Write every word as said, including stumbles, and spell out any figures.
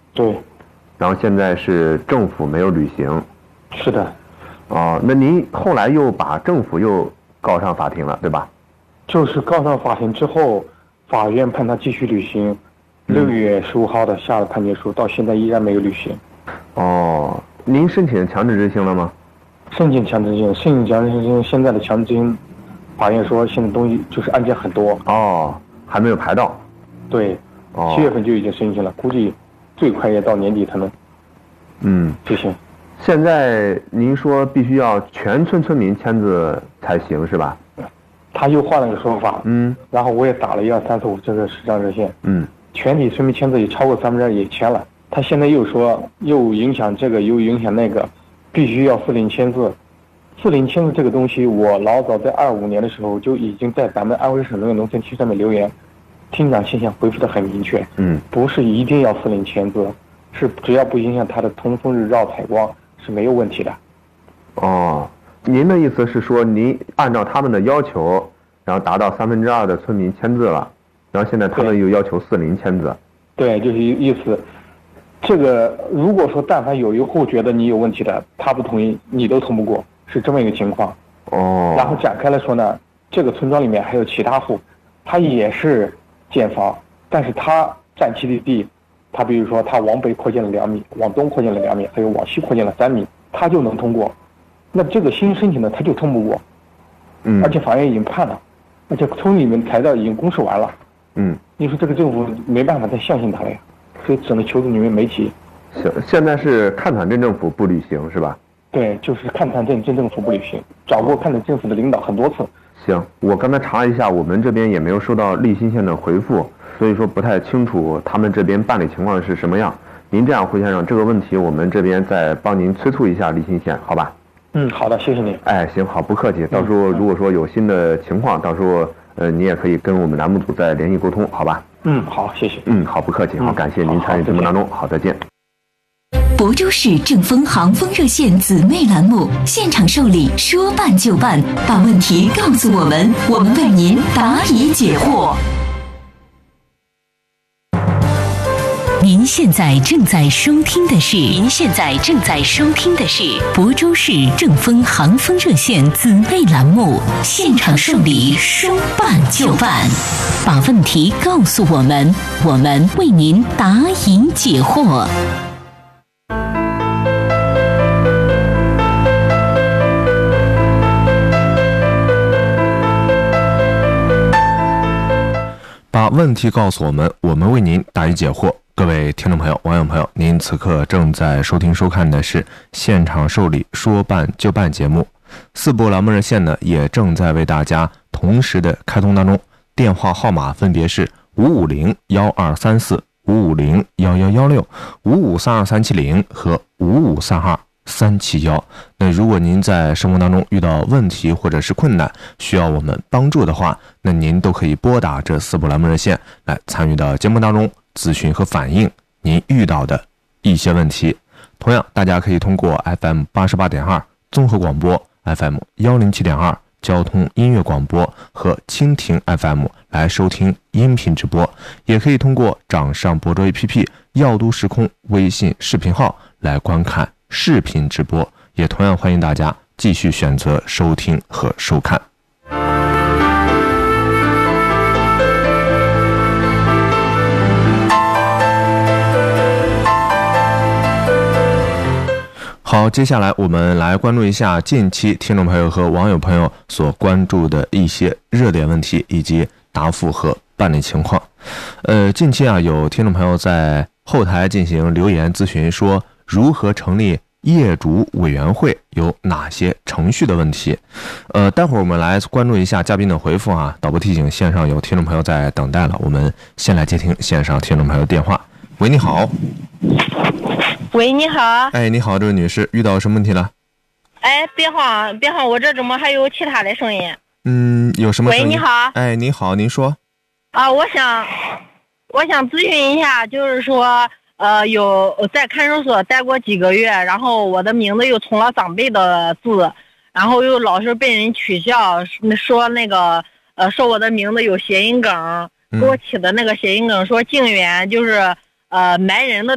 对。 然后现在是政府没有履行。 是的。 哦，那您后来又把政府又告上法庭了，对吧？ 就是告上法庭之后，法院判他继续履行，六月十五号的下了判决书，到现在依然没有履行。 哦，您申请强制执行了吗？ 申请强制执行，申请强制执行，现在的强制执行，法院说现在东西就是案件很多。 哦，还没有排到。 对， 哦， 七月份就已经申请了，估计最快也到年底才能。 嗯， 执行。 现在您说必须要全村村民签字才行，是吧？ 他又换了个说法。 嗯。 然后我也打了一二三四五这个视障热线。 嗯。 全体村民签字也超过三分之二也签了，他现在又说又影响这个又影响那个，必须要四零签字。四零签字这个东西，我老早在二五年的时候就已经在咱们安徽省农业农村区上面留言，厅长现象回复的很明确。 嗯。 不是一定要四零签字，是只要不影响他的通风日照采光是没有问题的。 哦，您的意思是说，您按照他们的要求，然后达到三分之二的村民签字了，然后现在他们又要求四零签字。 对，就是意思。这个如果说但凡有一户觉得你有问题的，他不同意，你都通不过，是这么一个情况。 哦。 然后展开来说呢，这个村庄里面还有其他户，他也是建房，但是他占其的地，他比如说他往北扩建了两米，往东扩建了两米，还有往西扩建了三米，他就能通过。那这个新申请的他就通不过。 嗯。 而且法院已经判了，而且村里面材料已经公示完了。 嗯。 你说这个政府没办法再相信他了呀，所以只能求助你们媒体。 现现在是看坦镇政府不履行是吧？ 对，就是看坦镇镇政府不履行，找过看坦政府的领导很多次。 行，我刚才查了一下，我们这边也没有收到利新县的回复，所以说不太清楚他们这边办理情况是什么样。您这样，胡先生，这个问题我们这边再帮您催促一下利新县，好吧？ 嗯，好的，谢谢您。 哎，行，好，不客气。到时候如果说有新的情况，到时候呃你也可以跟我们栏目组再联系沟通，好吧？ 嗯，好，谢谢。 嗯，好，不客气，好，感谢您参与节目当中，好，再见。 亳州市正风航风热线姊妹栏目现场受理，说办就办，把问题告诉我们，我们为您答疑解惑。您现在正在收听的是，您现在正在收听的是亳州市正风航风热线姊妹栏目现场受理，说办就办，把问题告诉我们，我们为您答疑解惑。 把问题告诉我们，我们为您答疑解惑。各位听众朋友、网友朋友，您此刻正在收听收看的是现场受理说办就办节目，四部栏目热线呢也正在为大家同时的开通当中，电话号码分别是五五零幺二三四、五五零幺幺幺六、五五三二三七零和五五三二三七幺。那如果您在生活当中遇到问题或者是困难，需要我们帮助的话，那您都可以拨打这四部栏目热线来参与到节目当中咨询和反映您遇到的一些问题。同样，大家可以通过 F M 八十八点二 综合广播、F M 一零七点二 交通音乐广播和蜻蜓 F M 来收听音频直播，也可以通过掌上亳州 A P P 耀都时空微信视频号来观看视频直播，也同样欢迎大家继续选择收听和收看。好，接下来我们来关注一下近期听众朋友和网友朋友所关注的一些热点问题以及答复和办理情况。呃，近期啊，有听众朋友在后台进行留言咨询，说如何成立业主委员会，有哪些程序的问题。呃，待会儿我们来关注一下嘉宾的回复啊。导播提醒，线上有听众朋友在等待了，我们先来接听线上听众朋友电话。喂，你好。 喂，你好。 哎，你好，这位女士，遇到什么问题了？ 哎，别慌，别慌，我这怎么还有其他的声音？ 嗯，有什么声音？ 喂，你好。 哎，你好，您说。 啊，我想，我想咨询一下，就是说，呃，有在看守所待过几个月，然后我的名字又从了长辈的字，然后又老是被人取笑，说那个，呃，说我的名字有谐音梗，给我起的那个谐音梗，说靖远就是呃埋人的。